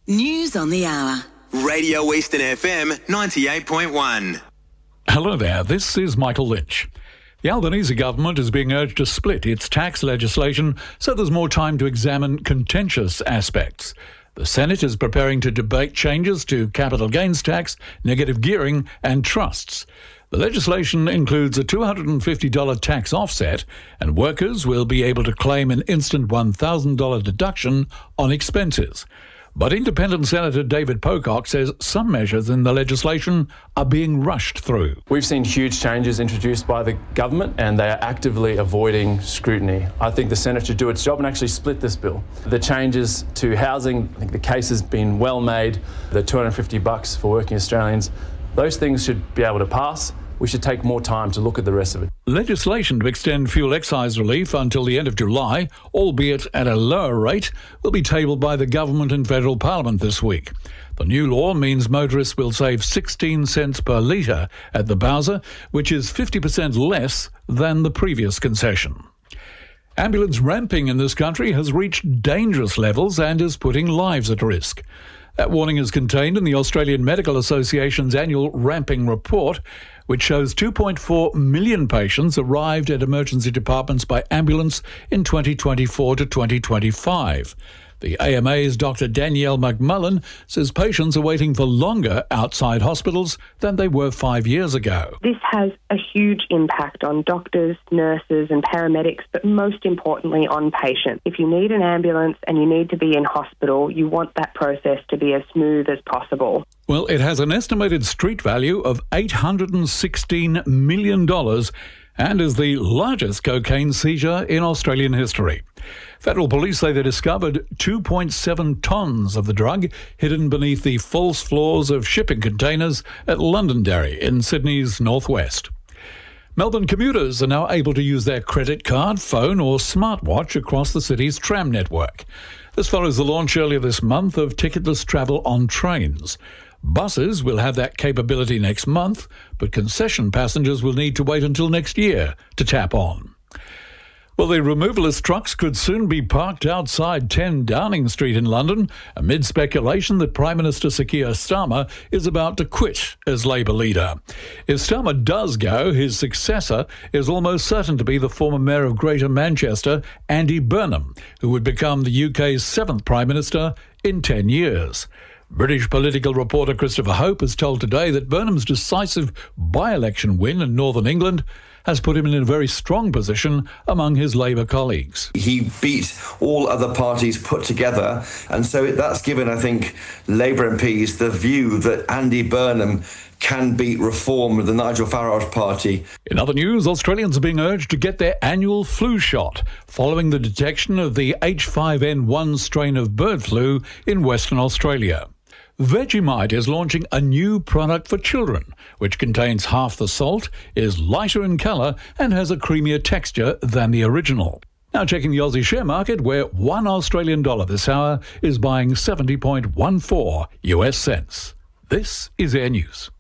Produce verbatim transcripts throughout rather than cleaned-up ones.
News on the hour. Radio Eastern F M ninety-eight point one. Hello there, this is Michael Lynch. The Albanese government is being urged to split its tax legislation so there's more time to examine contentious aspects. The Senate is preparing to debate changes to capital gains tax, negative gearing and trusts. The legislation includes a two hundred fifty dollars tax offset, and workers will be able to claim an instant one thousand dollars deduction on expenses. But Independent Senator David Pocock says some measures in the legislation are being rushed through. We've seen huge changes introduced by the government and they are actively avoiding scrutiny. I think the Senate should do its job and actually split this bill. The changes to housing, I think the case has been well made. The two hundred fifty bucks for working Australians, those things should be able to pass. We should take more time to look at the rest of it. Legislation to extend fuel excise relief until the end of July, albeit at a lower rate, will be tabled by the government and federal parliament this week. The new law means motorists will save sixteen cents per litre at the Bowser, which is fifty percent less than the previous concession. Ambulance ramping in this country has reached dangerous levels and is putting lives at risk. That warning is contained in the Australian Medical Association's annual ramping report, which shows two point four million patients arrived at emergency departments by ambulance in twenty twenty-four to twenty twenty-five. The A M A's Doctor Danielle McMullen says patients are waiting for longer outside hospitals than they were five years ago. This has a huge impact on doctors, nurses and paramedics, but most importantly on patients. If you need an ambulance and you need to be in hospital, you want that process to be as smooth as possible. Well, it has an estimated street value of eight hundred sixteen million dollars and is the largest cocaine seizure in Australian history. Federal police say they discovered two point seven tonnes of the drug hidden beneath the false floors of shipping containers at Londonderry in Sydney's northwest. Melbourne commuters are now able to use their credit card, phone or smartwatch across the city's tram network. This follows the launch earlier this month of ticketless travel on trains. Buses will have that capability next month, but concession passengers will need to wait until next year to tap on. Well, the removalist trucks could soon be parked outside ten Downing Street in London, amid speculation that Prime Minister Sir Keir Starmer is about to quit as Labour leader. If Starmer does go, his successor is almost certain to be the former Mayor of Greater Manchester, Andy Burnham, who would become the U K's seventh Prime Minister in ten years. British political reporter Christopher Hope has told Today that Burnham's decisive by-election win in Northern England has put him in a very strong position among his Labour colleagues. He beat all other parties put together, and so that's given, I think, Labour M Ps the view that Andy Burnham can beat Reform, the Nigel Farage party. In other news, Australians are being urged to get their annual flu shot following the detection of the H five N one strain of bird flu in Western Australia. Vegemite is launching a new product for children, which contains half the salt, is lighter in colour and has a creamier texture than the original. Now checking the Aussie share market, where one Australian dollar this hour is buying seventy point one four U S cents. This is Air News.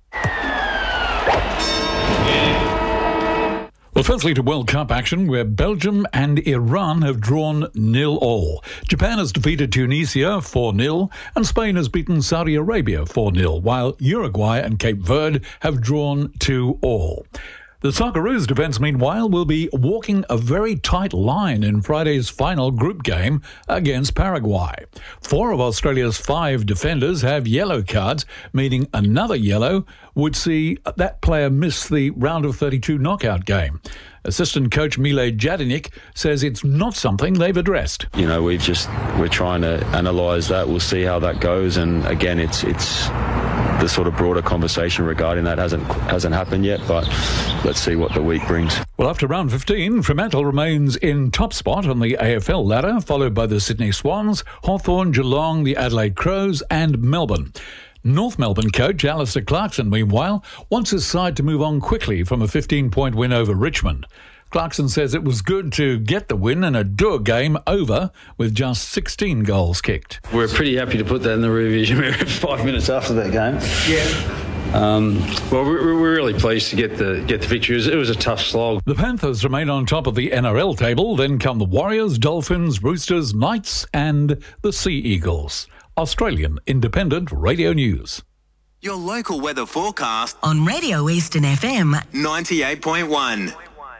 Well, firstly to World Cup action, where Belgium and Iran have drawn nil all. Japan has defeated Tunisia four nil, and Spain has beaten Saudi Arabia four nil, while Uruguay and Cape Verde have drawn two all. The Socceroos defence, meanwhile, will be walking a very tight line in Friday's final group game against Paraguay. Four of Australia's five defenders have yellow cards, meaning another yellow would see that player miss the round of thirty-two knockout game. Assistant coach Mile Jadinic says it's not something they've addressed. You know, we just we're trying to analyse that. We'll see how that goes, and again, it's it's. the sort of broader conversation regarding that hasn't hasn't happened yet, but let's see what the week brings. Well, after round fifteen, Fremantle remains in top spot on the A F L ladder, followed by the Sydney Swans, Hawthorn, Geelong, the Adelaide Crows and Melbourne. North Melbourne coach Alistair Clarkson, meanwhile, wants his side to move on quickly from a fifteen-point win over Richmond. Clarkson says it was good to get the win and a Doer game over with just sixteen goals kicked. We're pretty happy to put that in the rear vision mirror five minutes after that game. Yeah. Um, well, we're, we're really pleased to get the get the victory. It was, it was a tough slog. The Panthers remain on top of the N R L table. Then come the Warriors, Dolphins, Roosters, Knights and the Sea Eagles. Australian Independent Radio News. Your local weather forecast on Radio Eastern F M ninety-eight point one.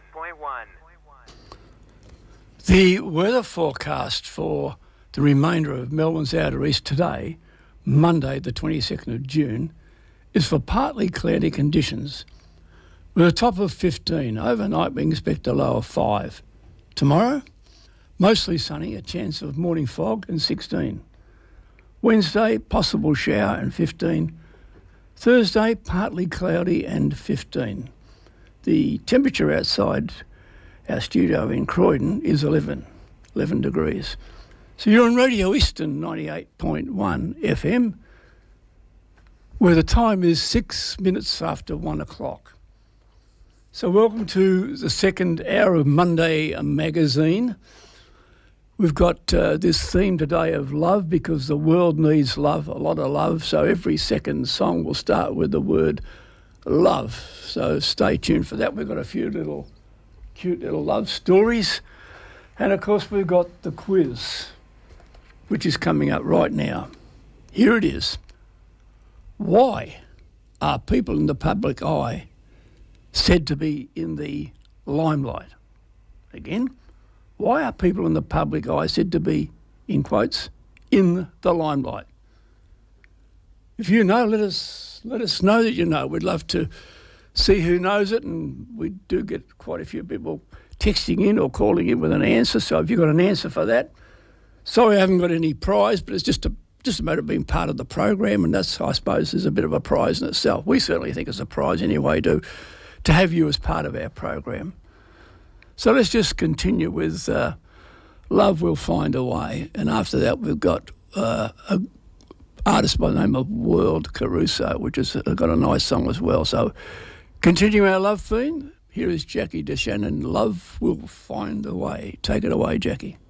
The weather forecast for the remainder of Melbourne's outer east today, Monday the twenty-second of June, is for partly cloudy conditions with a top of fifteen. Overnight we expect a low of five. Tomorrow, mostly sunny, a chance of morning fog and sixteen. Wednesday, possible shower and fifteen. Thursday, partly cloudy and fifteen. The temperature outside our studio in Croydon is eleven, eleven degrees. So you're on Radio Eastern ninety-eight point one F M, where the time is six minutes after one o'clock. So welcome to the second hour of Monday Magazine. We've got uh, this theme today of love, because the world needs love, a lot of love. So every second song will start with the word love. So stay tuned for that. We've got a few little cute little love stories. And of course we've got the quiz, which is coming up right now. Here it is. Why are people in the public eye said to be in the limelight? Again, why are people in the public eye said to be, in quotes, in the limelight? If you know, let us let us know that you know. We'd love to see who knows it, and we do get quite a few people texting in or calling in with an answer. So if you've got an answer for that, sorry I haven't got any prize, but it's just a just a matter of being part of the program, and that's, I suppose, is a bit of a prize in itself. We certainly think it's a prize anyway to to have you as part of our program. So let's just continue with uh, Love Will Find a Way. And after that, we've got uh, an artist by the name of World Caruso, which has got a nice song as well. So continuing our love theme, here is Jackie DeShannon, Love Will Find a Way. Take it away, Jackie.